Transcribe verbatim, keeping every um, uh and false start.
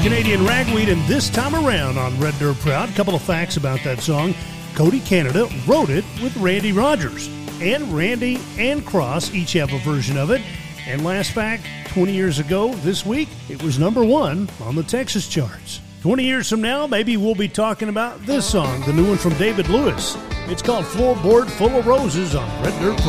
Canadian Ragweed, and This Time Around on Red Dirt Proud. A couple of facts about that song. Cody Canada wrote it with Randy Rogers, and Randy and Cross each have a version of it. And last fact, twenty years ago this week, it was number one on the Texas charts. twenty years from now, maybe we'll be talking about this song, the new one from David Lewis. It's called Floorboard Full of Roses on Red Dirt Proud.